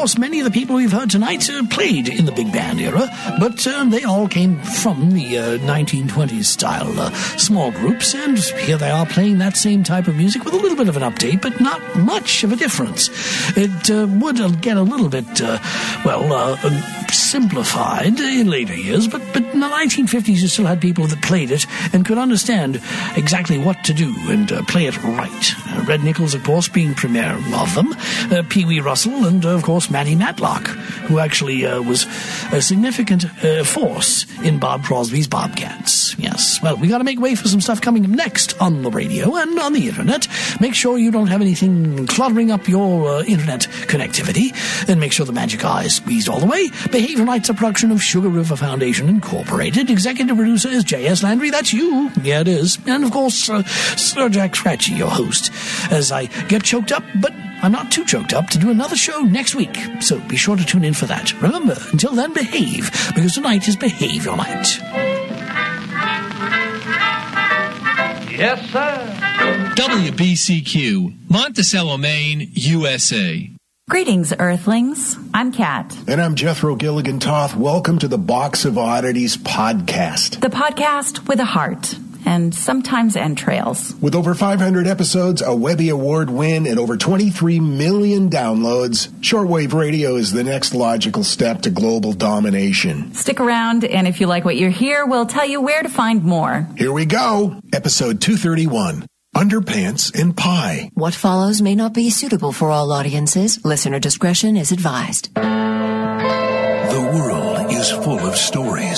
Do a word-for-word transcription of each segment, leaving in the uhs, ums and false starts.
course, many of the people we've heard tonight uh, played in the big band era, but uh, they all came from the uh, nineteen twenties style uh, small groups, and here they are playing that same type of music with a little bit of an update, but not much of a difference. It uh, would uh, get a little bit, uh, well, uh, simplified in later years, but, but in the nineteen fifties you still had people that played it and could understand exactly what to do and uh, play it right. Uh, Red Nichols, of course, being premier of them, uh, Pee Wee Russell, and, uh, of course, Matty Matlock, who actually uh, was a significant uh, force in Bob Crosby's Bobcats. Yes, well, we got to make way for some stuff coming next on the radio and on the internet. Make sure you don't have anything cluttering up your uh, internet connectivity, and make sure the magic eye is squeezed all the way. Behavior Night's a production of Sugar River Foundation Incorporated. Executive producer is J S. Landry. That's you. Yeah, it is. And, of course, uh, Sir Jack Scratchy, your host, as I get choked up, but I'm not too choked up to do another show next week. So be sure to tune in for that. Remember, until then, behave, because tonight is Behavior Night. Yes, sir. W B C Q, Monticello, Maine, U S A. Greetings, Earthlings. I'm Kat. And I'm Jethro Gilligan Toth. Welcome to the Box of Oddities podcast. The podcast with a heart and sometimes entrails. With over five hundred episodes, a Webby Award win, and over twenty-three million downloads, shortwave radio is the next logical step to global domination. Stick around, and if you like what you hear, we'll tell you where to find more. Here we go. Episode two thirty-one. Underpants and Pie. What follows may not be suitable for all audiences. Listener discretion is advised. The world is full of stories.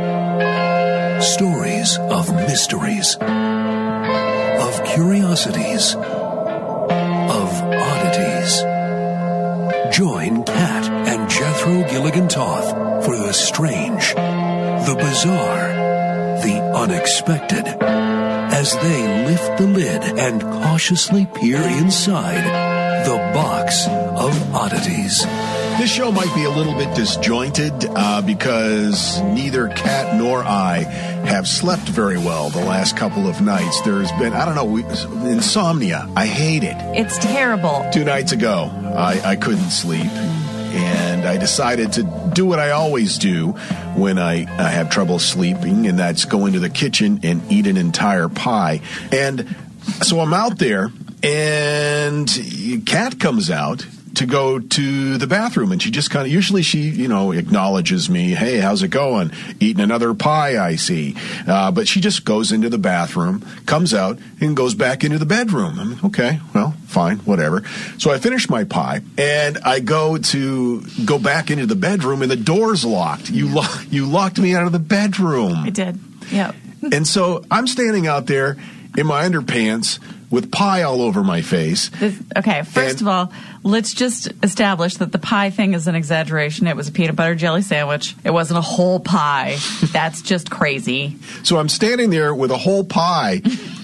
Stories of mysteries, of curiosities, of oddities. Join Kat and Jethro Gilligan Toth for the strange, the bizarre, the unexpected, as they lift the lid and cautiously peer inside the Box of Oddities. This show might be a little bit disjointed uh, because neither Kat nor I have slept very well the last couple of nights. There's been, I don't know, we, insomnia. I hate it. It's terrible. Two nights ago, I, I couldn't sleep, and I decided to do what I always do when I, I have trouble sleeping, and that's go into the kitchen and eat an entire pie. And so I'm out there, and Kat comes out to go to the bathroom, and she just kind of, usually she, you know, acknowledges me. Hey, how's it going? Eating another pie, I see. Uh, but she just goes into the bathroom, comes out, and goes back into the bedroom. I'm like, okay, well, fine, whatever. So I finish my pie, and I go to go back into the bedroom, and the door's locked. You, lo- you locked me out of the bedroom. I did, yep. And so I'm standing out there in my underpants with pie all over my face. This, okay, first and, of all, let's just establish that the pie thing is an exaggeration. It was a peanut butter jelly sandwich. It wasn't a whole pie. That's just crazy. So I'm standing there with a whole pie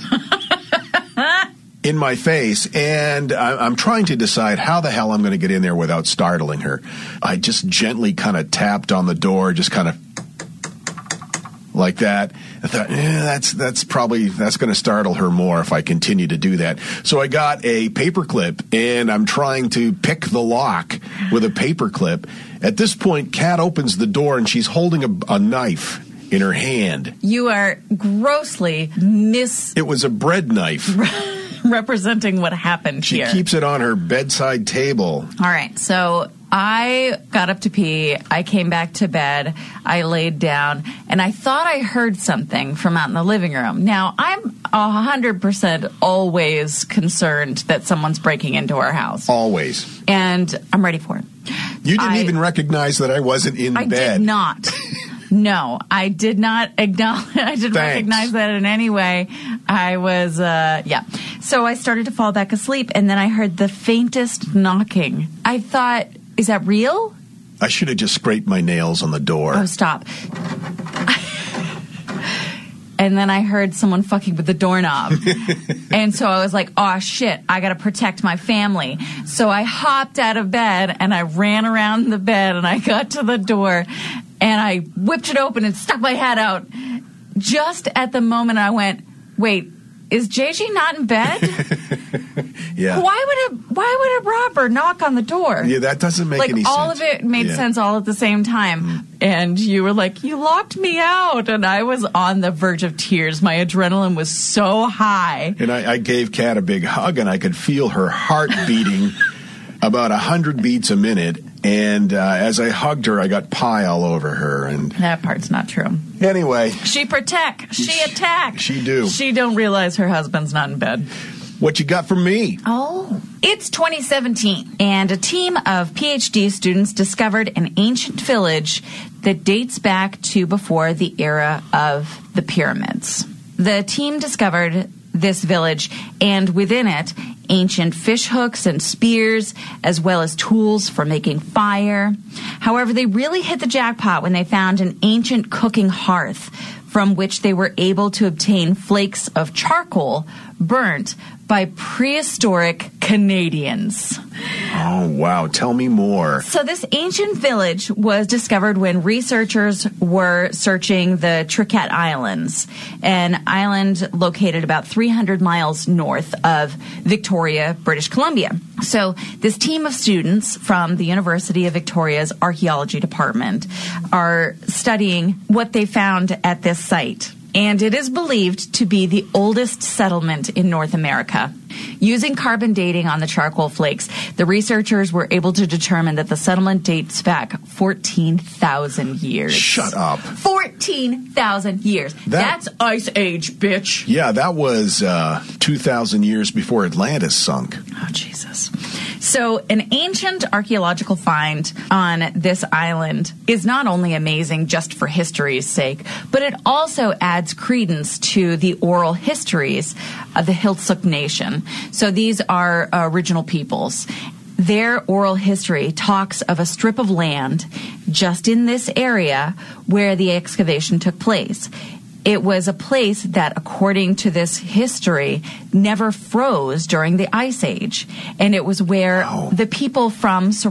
in my face, and I'm trying to decide how the hell I'm going to get in there without startling her. I just gently kind of tapped on the door, just kind of like that. I thought, eh, that's that's probably, that's going to startle her more if I continue to do that. So I got a paper clip, and I'm trying to pick the lock with a paper clip. At this point, Kat opens the door, and she's holding a, a knife in her hand. You are grossly mis... It was a bread knife. representing what happened she here. She keeps it on her bedside table. All right, so I got up to pee. I came back to bed. I laid down, and I thought I heard something from out in the living room. Now, I'm one hundred percent always concerned that someone's breaking into our house. Always. And I'm ready for it. You didn't I, even recognize that I wasn't in I bed. I did not. No, I did not acknowledge, I didn't Thanks. recognize that in any way. I was, uh, yeah. So I started to fall back asleep, and then I heard the faintest knocking. I thought, is that real? I should have just scraped my nails on the door. Oh, stop. And then I heard someone fucking with the doorknob. And so I was like, oh, shit, I got to protect my family. So I hopped out of bed, and I ran around the bed, and I got to the door, and I whipped it open and stuck my head out. Just at the moment I went, wait, is J G not in bed? Yeah. Why would a why would a robber knock on the door? Yeah, that doesn't make like, any all sense. of it made Yeah. sense all at the same time. Mm. And you were like, you locked me out. And I was on the verge of tears. My adrenaline was so high. And I, I gave Kat a big hug, and I could feel her heart beating about a hundred beats a minute. And uh, as I hugged her, I got pie all over her. And That part's not true. anyway, She protect. She attack. she do. She don't realize her husband's not in bed. What you got for me? Oh. It's twenty seventeen, and a team of P H D students discovered an ancient village that dates back to before the era of the pyramids. The team discovered this village, and within it, ancient fish hooks and spears, as well as tools for making fire. However, they really hit the jackpot when they found an ancient cooking hearth from which they were able to obtain flakes of charcoal burnt by prehistoric Canadians. Oh, wow. Tell me more. So this ancient village was discovered when researchers were searching the Triquet Islands, an island located about three hundred miles north of Victoria, British Columbia. So this team of students from the University of Victoria's Archaeology Department are studying what they found at this site. And it is believed to be the oldest settlement in North America. Using carbon dating on the charcoal flakes, the researchers were able to determine that the settlement dates back fourteen thousand years. Shut up. fourteen thousand years. That- That's Ice Age, bitch. Yeah, that was uh, two thousand years before Atlantis sunk. Oh, Jesus. So an ancient archaeological find on this island is not only amazing just for history's sake, but it also adds credence to the oral histories of the Hiltsuk Nation. So these are uh, original peoples. Their oral history talks of a strip of land just in this area where the excavation took place. It was a place that, according to this history, never froze during the Ice Age. And it was where Wow. the people from sur-